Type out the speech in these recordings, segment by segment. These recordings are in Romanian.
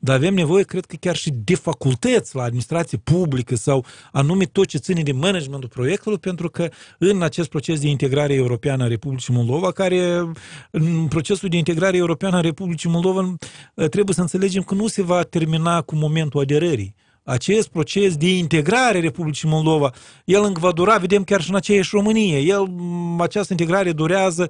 dar avem nevoie, cred că chiar și de facultăți la administrație publică sau anume tot ce ține de managementul proiectului, pentru că în acest proces de integrare europeană a Republicii Moldova, care în procesul de integrare europeană a Republicii Moldova trebuie să înțelegem că nu se va termina cu momentul aderării. Acest proces de integrare a Republicii Moldova, el încă va dura, vedem chiar și în aceeași Românie. Această integrare durează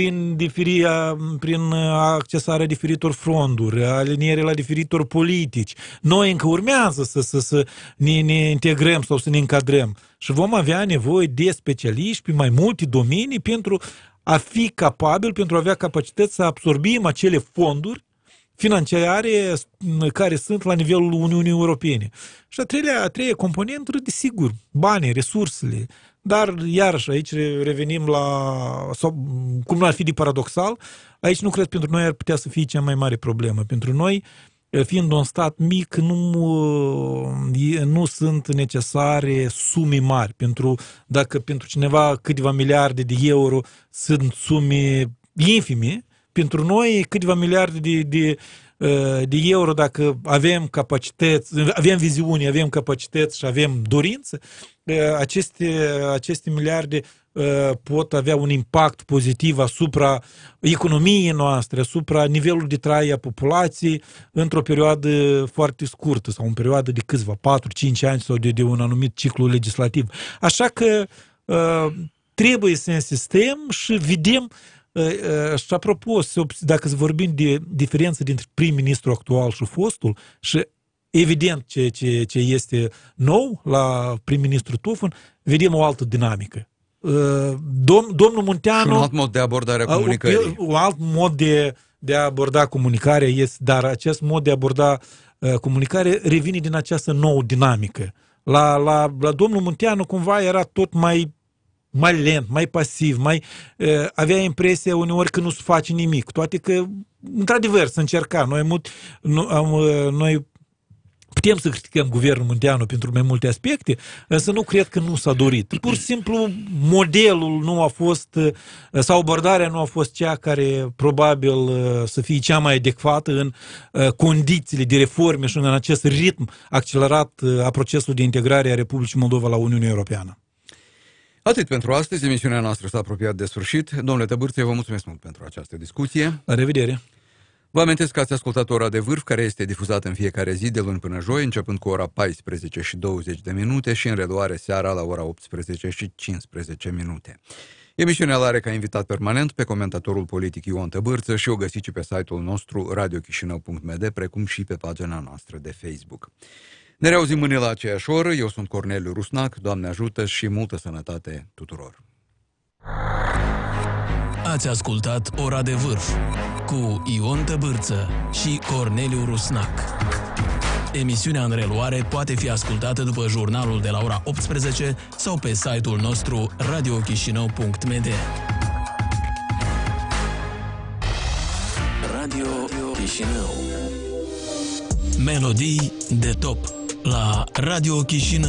prin accesarea diferitor fonduri, alinierea la diferitor politici. Noi încă urmează să ne integrăm sau să ne încadrăm. Și vom avea nevoie de specialiști pe mai multe domenii pentru a fi capabil, pentru a avea capacități să absorbim acele fonduri financiare care sunt la nivelul Uniunii Europene. Și a treia componentă, desigur, banii, resursele. Dar, iarăși, aici revenim sau, cum nu ar fi de paradoxal, aici nu cred pentru noi ar putea să fie cea mai mare problemă. Pentru noi, fiind un stat mic, nu sunt necesare sume mari. Dacă pentru cineva câteva miliarde de euro sunt sume infime, pentru noi câteva miliarde de euro, dacă avem capacități, avem viziune, avem capacități și avem dorință, aceste miliarde pot avea un impact pozitiv asupra economiei noastre, asupra nivelului de trai a populației într-o perioadă foarte scurtă sau în perioadă de câțiva 4-5 ani sau de un anumit ciclu legislativ. Așa că trebuie să insistăm și vedem. Și apropo, dacă vorbim de diferență dintre prim-ministru actual și fostul, și evident ce este nou la prim-ministru Tofan, vedem o altă dinamică. Domnul Munteanu... Și un alt mod de abordare a comunicării. Un alt mod de a aborda comunicarea este, dar acest mod de a aborda comunicare revine din această nouă dinamică. La domnul Munteanu cumva era tot mai lent, mai pasiv, avea impresia uneori că nu se face nimic, toate că, într-adevăr, să încerca. Noi putem să criticăm guvernul Munteanu pentru mai multe aspecte, însă nu cred că nu s-a dorit. Pur și simplu, modelul nu a fost, sau abordarea nu a fost cea care probabil să fie cea mai adecvată în condițiile de reforme și în acest ritm accelerat a procesului de integrare a Republicii Moldova la Uniunea Europeană. Atât pentru astăzi, emisiunea noastră s-a apropiat de sfârșit. Domnule Tăbârță, vă mulțumesc mult pentru această discuție. La revedere! Vă amintesc că ați ascultat Ora de Vârf, care este difuzată în fiecare zi de luni până joi, începând cu ora 14:20 și în reluare seara la ora 18:15. Emisiunea are ca invitat permanent pe comentatorul politic Ion Tăbârță și o găsiți pe site-ul nostru radiochisinau.md, precum și pe pagina noastră de Facebook. Ne reauzim mâine la aceeași oră. Eu sunt Corneliu Rusnac. Doamne ajută și multă sănătate tuturor! Ați ascultat Ora de Vârf cu Ion Tăbârță și Corneliu Rusnac. Emisiunea în reluare poate fi ascultată după jurnalul de la ora 18 sau pe site-ul nostru radiochisinau.md. Radio Chișinău. Melodii de top la Radio Chișinău.